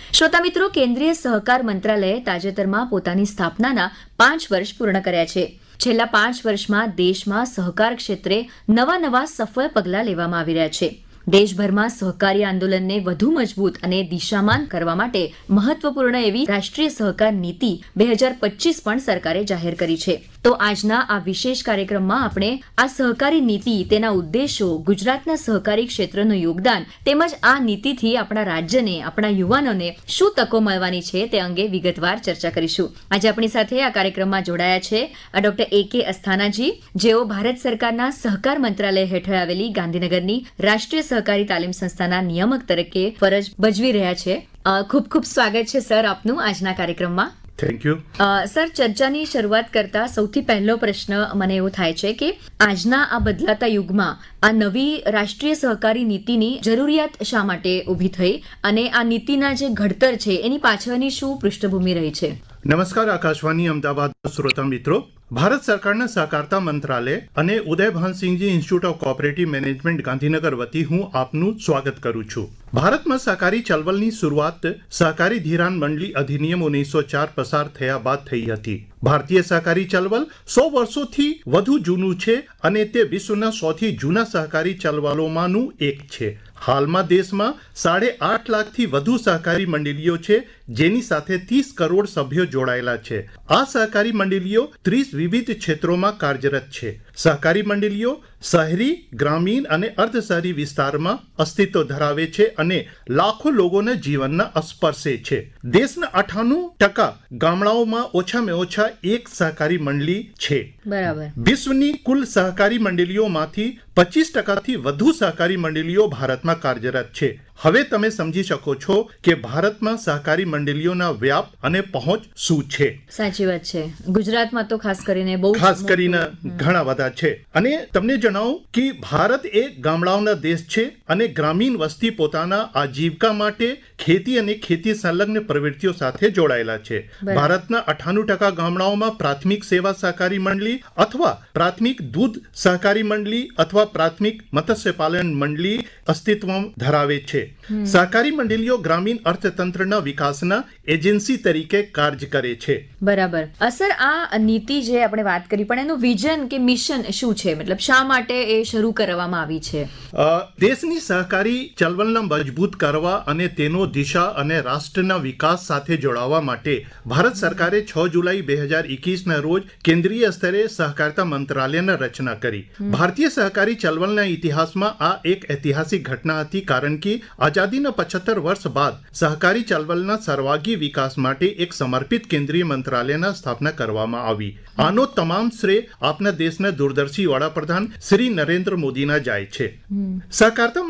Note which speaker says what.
Speaker 1: શ્રોતા મિત્રો, કેન્દ્રીય સહકાર મંત્રાલયે તાજેતરમાં પોતાની સ્થાપનાના 5 વર્ષ પૂર્ણ કર્યા છે. છેલ્લા 5 વર્ષમાં દેશમાં સહકાર ક્ષેત્રે નવા સફળ પગલાં લેવામાં આવી રહ્યા છે. દેશભરમાં સહકારી આંદોલનને વધુ મજબૂત અને દિશામાન કરવા માટે મહત્વપૂર્ણ એવી રાષ્ટ્રીય સહકાર નીતિ 2025 પણ સરકારે જાહેર કરી છે. તો આજના આ વિશેષ કાર્યક્રમમાં આપણે આ સહકારી નીતિ, તેના ઉદ્દેશો, ગુજરાતના સહકારી ક્ષેત્રનું યોગદાન તેમજ આ નીતિથી આપણા રાજ્યને, આપણા યુવાનોને શું તકો મળવાની છે તે અંગે વિગતવાર ચર્ચા કરીશું. આજે આપણી સાથે આ કાર્યક્રમમાં જોડાયા છે ડોક્ટર A.K. અસ્થાનાજી, જેઓ ભારત સરકારના સહકાર મંત્રાલય હેઠળ આવેલી ગાંધીનગરની રાષ્ટ્રીય સહકારી તાલીમ સંસ્થાના નિયામક તરીકે ફરજ બજવી રહ્યા છે. ખૂબ ખૂબ સ્વાગત છે સર આપનું આજના કાર્યક્રમમાં.
Speaker 2: Thank you.
Speaker 1: સર, ચર્ચાની શરૂઆત કરતા સૌથી પહેલો પ્રશ્ન મને એવો થાય છે કે આજના આ બદલાતા યુગમાં આ નવી રાષ્ટ્રીય સહકારી નીતિની જરૂરિયાત શા માટે ઊભી થઈ અને આ નીતિના જે ઘડતર છે એની પાછળની શું પૃષ્ઠભૂમિ રહી છે?
Speaker 2: નમસ્કાર આકાશવાણી અમદાવાદ શ્રોતા મિત્રો. ભારત સરકારના સહકારતા મંત્રાલય અને ઉદય ભાનસિંહજી institute of cooperative management Gandhinagar વતી હું આપનું સ્વાગત કરું છું. ભારતમાં સહકારી ચળવળની શરૂઆત સહકારી ધિરાણ મંડળી અધિનિયમ 1904 પસાર થયા બાદ થઈ હતી. ભારતીય સહકારી ચળવળ 100 વર્ષોથી વધુ જૂનું છે અને તે વિશ્વના સૌથી જૂના સહકારી ચળવળોમાંનું એક છે. હાલમાં દેશમાં 8.5 લાખથી વધુ સહકારી મંડળીઓ છે, જેની સાથે 30 કરોડ સભ્યો જોડાયેલા છે. આ સહકારી મંડળીઓ 30 વિવિધ ક્ષેત્રોમાં કાર્યરત છે. સહકારી મંડળીઓ શહેરી, ગ્રામીણ અને અર્ધ શહેરી વિસ્તારમાં અસ્તિત્વ ધરાવે છે અને લાખો લોકોના જીવનના સ્પર્શે છે. દેશના 98% ગામડાઓમાં ઓછામાં ઓછા એક સહકારી મંડળી છે.
Speaker 1: બરાબર.
Speaker 2: વિશ્વની કુલ સહકારી મંડળીઓમાંથી 25%થી વધુ સહકારી મંડળીઓ ભારતમાં કાર્યરત છે. હવે તમે સમજી શકો છો કે ભારતમાં સહકારી મંડળીઓના વ્યાપ અને પહોંચ શું છે.
Speaker 1: સાચી વાત છે. ગુજરાતમાં તો ખાસ કરીને
Speaker 2: ઘણા બધા છે. અને તમને જણાવું કે ભારત એ ગામડાઓના દેશ છે અને ગ્રામીણ વસ્તી પોતાના આજીવિકા માટે ખેતી અને ખેતી સંલગ્ન પ્રવૃત્તિઓ સાથે જોડાયેલા છે. ભારતના 98% ગામડાઓમાં પ્રાથમિક સેવા સહકારી મંડળી અથવા પ્રાથમિક દૂધ સહકારી મંડળી અથવા પ્રાથમિક મત્સ્યપાલન મંડળી અસ્તિત્વ ધરાવે છે. સહકારી મંડળીઓ ગ્રામીણ અર્થતંત્રના વિકાસના એજન્સી તરીકે કાર્ય કરે છે.
Speaker 1: બરાબર. સર, આ નીતિ જે આપણે વાત કરી, પણ એનું વિઝન કે મિશન શું છે? મતલબ શા માટે એ શરૂ કરવામાં આવી છે?
Speaker 2: દેશની સહકારી ચળવળને મજબૂત કરવા અને તેનો દિશા અને રાષ્ટ્રના વિકાસ સાથે જોડાવા માટે ભારત સરકારે 6 જુલાઈ 2021ના રોજ કેન્દ્રીય સ્તરે સહકારતા મંત્રાલયની રચના કરી. ભારતીય સહકારી ચળવળના ઇતિહાસમાં આ એક ઐતિહાસિક ઘટના હતી, કારણ કે આઝાદીના 75 વર્ષ બાદ સહકારી ચળવળના સર્વાંગી વિકાસ માટે એક સમર્પિત કેન્દ્રીય મંત્રાલયના સ્થાપના કરવામાં આવી. આનો તમામ શ્રેય આપના દેશના દૂરદર્શી વડાપ્રધાન શ્રી નરેન્દ્ર મોદીના જાય છે. સહકારતા